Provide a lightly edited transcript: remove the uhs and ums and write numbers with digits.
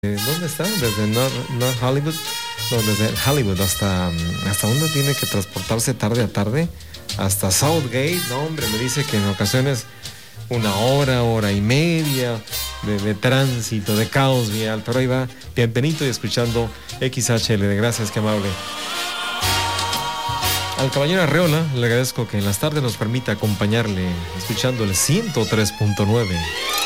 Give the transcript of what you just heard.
¿Dónde está? Desde North Hollywood. No, desde Hollywood hasta dónde tiene que transportarse tarde a tarde. Hasta Southgate. No, hombre, me dice que en ocasiones una hora y media de tránsito, de caos vial. Pero ahí va, bienvenido y escuchando XHL. Gracias, qué amable. Al caballero Arreola le agradezco que en las tardes nos permita acompañarle escuchando el 103.9.